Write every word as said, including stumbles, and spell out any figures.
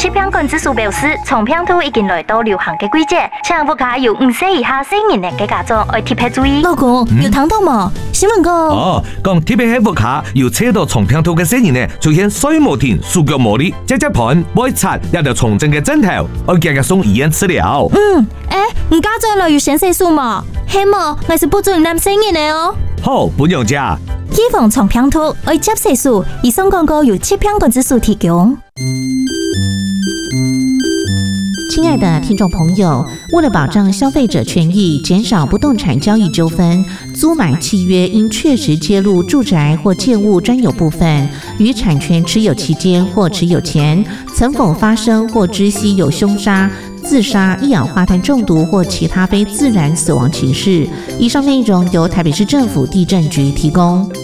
疾病管制署表示，重病兔已經來到流行嘅季節，請屋企有五歲以下成年嘅嘅家長要特別注意。 老公，有聽到冇？新聞講哦，講特別喺屋企要車到重病兔嘅成年呢，出現水無停、手腳無力、隻隻盤、背擦，一條重症嘅症頭，我建議送醫院治療。 嗯，誒，唔家長來有先生數嘛？希望我是不准男成年嘅哦。 好，本樣姐。 預防重病兔，愛接生數，以上廣告由疾病管制署提供。 親愛的聽眾朋友，為了保障消費者權益，減少不動產交易糾紛，租買契約應確實揭露住宅或建物專有部分，與產權持有期間或持有前曾否發生或知悉有兇殺、自殺、一氧化碳中毒或其他非自然死亡情事。以上內容由台北市政府地政局提供。